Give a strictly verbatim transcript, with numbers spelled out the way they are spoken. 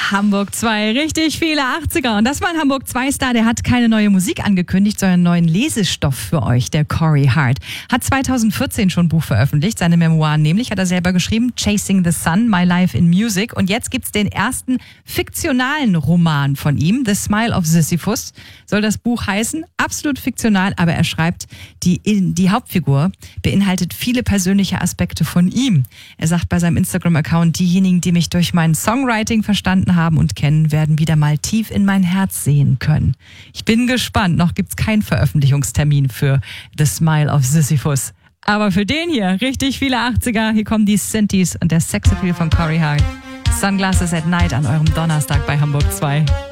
Hamburg zwei, richtig viele achtziger. Und das war ein Hamburg zwei Star, der hat keine neue Musik angekündigt, sondern einen neuen Lesestoff für euch, der Corey Hart. Hat zweitausendvierzehn schon ein Buch veröffentlicht, seine Memoiren nämlich, hat er selber geschrieben, Chasing the Sun, My Life in Music. Und jetzt gibt's den ersten fiktionalen Roman von ihm, The Smile of Sisyphus, soll das Buch heißen. Absolut fiktional, aber er schreibt, die, die Hauptfigur beinhaltet viele persönliche Aspekte von ihm. Er sagt bei seinem Instagram-Account, diejenigen, die mich durch mein Songwriting verstanden haben und kennen, werden wieder mal tief in mein Herz sehen können. Ich bin gespannt. Noch gibt's keinen Veröffentlichungstermin für The Smile of Sisyphus. Aber für den hier richtig viele achtziger. Hier kommen die Synthes und der Sexappeal von Corey Hart. Sunglasses at Night an eurem Donnerstag bei Hamburg zwei.